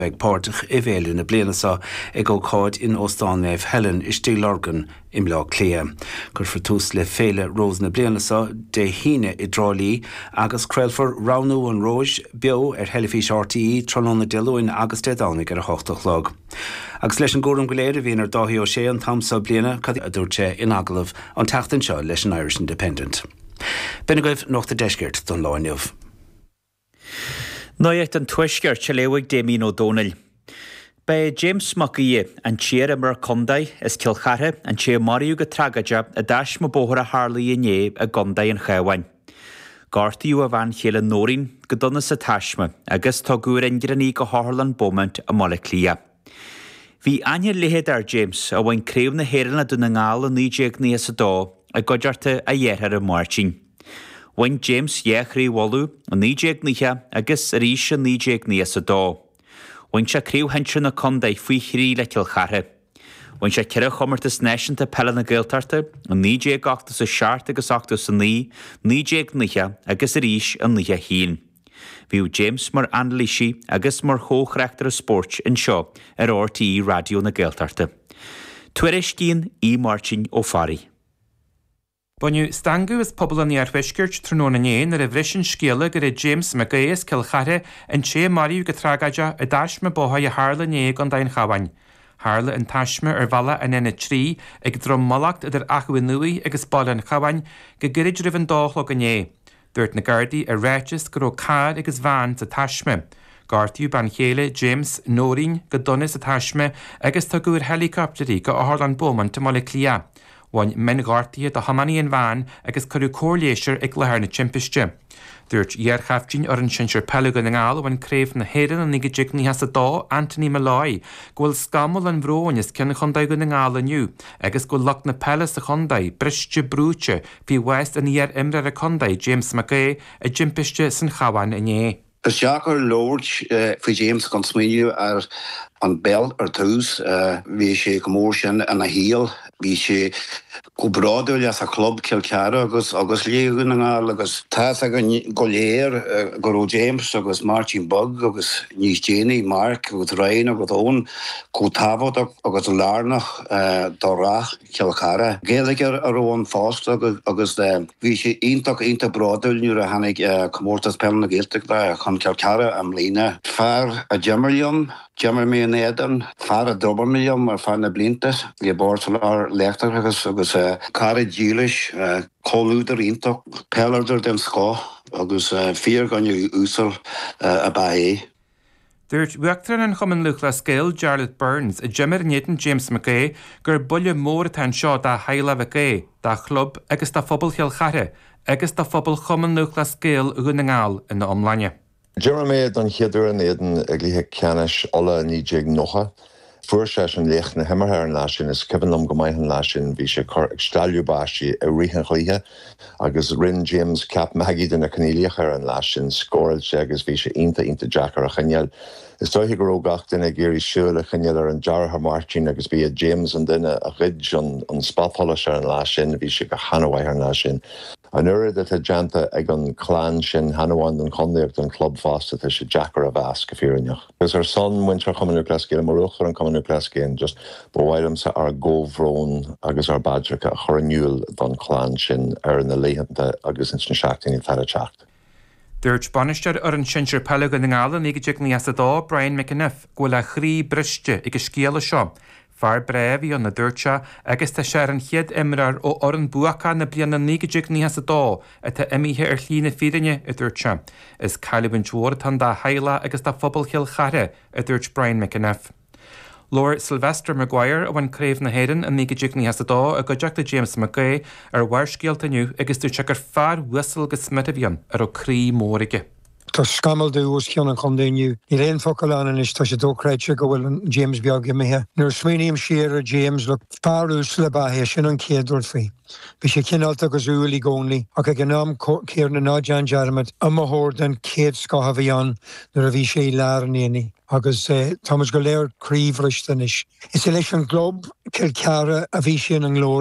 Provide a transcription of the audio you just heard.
Beg pártach I bhéilú na blianasa ag ó cáid in Óstán méh Helen istí Lorgan im lá clia. Gur tús le féile rós na blianasa de híine I drálí agus creilfar ranú an róis beo helifís RTE trolónna deúin agus de dánig ar a 8 log. Agus leis an gúrum goléir bhíon ar 2 an tamsa bliana cad a dúirte in aglah an teachtain seo leis an Irish Independent. Benigah nach de deisgeirt don láineh. Noíocht an tuisceir se léigh Damien O'Donnell. Ba James Macaí an tíar mar Condaí is Kilchartha an tí Mariú go tragaide a dáis mo bóthar a Harlaí inné a Condaí an Chahain. Gartaíú a bhain chéile nóirín go donna sa taisme agus tá gúir ingiraní go hálan bóment a mala clia. Bhí aine lihéad ar James a bhain créimh na héireanna duna ngáil a 19 a godearta a dhéarthar a Martin. Wain James Yechri Wallu, a 19 agus rís a 19 Wain se críw hensin na Condaí faoi chrí le Kilchartha. Wain se ceire chomartas neisiant a pelle na Gaeltarta, a 19 sa seart agus 8 sa 19 agus rís a 9 hín. Bhíú James mar anlíisi agus mar chóchreachtar a sport in seo ar RTE radio na Gaeltarta. Tuairis cín I Martin ó Fari. Bunniu stangu is pobl an iarfisgirt trnóna néin ar a bhrisin scéala gur James Macaí is Kilchartha an tí Mariú go tragaide a dáisme bótha a Harla né an dain Chahain. Harla an taisme ar bhela an ina trí ag drom malacht idir achhuin nuí agus ball an Chahain go girid rivan dálog a né. Dúirt na Gardaí a réitis go cád agus bhain sa taisme. Gartaíú ban chéile James nóirín go donna sa taisme agus tá gúir helicopterí go áthlan bóman tá mala clia. Bhain men Gartaí a hamaní an bhain agus chuú cóirléisir ag lethar na timpiste. Dúirt dhearchaftín ar an sinsir pelugan an ngáil bhain créimh na héireann an nigad ní has a dá Anthony Malloy gohfuil scamol an bhróin is cinna chundaí go na ngáil aniu agus go lach na pelle sa chundaí briste brúte bhí West an iar imre a chundaí James Macaí a timpiste san Chahain inné. Is Jacker Lord for James gan smíú ar an bell ar tús bhí sé gomór sin an a híal bhí sé go bráúil as a club Kilchartha agus léúgan agus tá go léir go James agus Martin Bug agus níos Jenny Mark agus Ryan agus ón go tábhad agus lárnach dórách Kilchartha. Géalaigh ar ón fást agus bhí sé ionta bráúil nuair a hanig comórtas pell na Gaeltachta chun Kilchartha am lína. Fear a Jimmerlion Jimmer mé an éan, fear a Dobermillion mar fear na blintas, le bórtalar leachtar agus cara dílis, cóúdar ionach, pellardar den scó, agus fíor ganniu úsal a baé. Dúirt bhuaachtar an chuman luch le scéil Charlotte Burns a Jimmer nétan James Macaí gur bulle mór tan seo dá Haile Macaí, dá chlub agus dá phobal Kilchartha, agus dá phobal chuman luch le scéil ghna ngáil in na omlainne. Jeremy don chéidir an éan a glíthe ceannis ola nídéag nocha. Fuair sé an léach na himmarthar an lásin is cibanlum go maithan lásin bhí sé chur ag stáiliú báistí a ríthan chlíthe agus rinn James Cap Maggie den na caníliachar an lásin scóil sé agus bhí sé ionta Jackar a chaneal. Is dóithe go rógach duine géirí siúil a chaneal ar an Jarrah Martin agus bhí a James an duine a rid an spathola sé an lásin bhí sé go hanahhaith an lásin. An uire that had janta ag an clan sin Hanawan an conduct an club fast that she Jackar a Vask fearinach. Because her son went to common nuclear and Marucher and common nuclear and just boilem sa our go vrone agus our badrika hornul don clan sin in the lehanta agus in shacting in Farachacht. Dúirt banisteir ar an sinsir pelugan an ngála nígadjig ní as a dá Brian McAniff go le chrí briste ag scéala seo. Far brevi on na dúirte agus tá sé an chiad imrar ó oran buacha na bliana nígadjig ní has a dá a tá imíthe ar chlína fírinne a dúirte. Is cailibn tuair tan dá Haile agus tá phobal Kilchartha a dúirt Brian McAniff. Lord Sylvester Maguire a bhain créimh na héireann a nígadjig ní has a dá a godeachta James Macaí ar bhaircéaltaniu agus dúirte gur fear whistle go smithibhion ar ó crí mórige. Tá scamal dús ceann an chumdainiu. Ní réon focail an is tá sé dócréite go bhfuil James beag imithe. Nuair smaoiníam siar a James le fearús le bathe sin an céadúir faoi. Bhí sé cinálta agus úil í gcónaí ach ag an nám céar na náid Jarmad a mothór den céad scotha bhí an nuair a bhí sé i lear an éanaí. Agus Thomas go léir críomhristan is. Is leis an glob Kilchartha a bhí sin an glór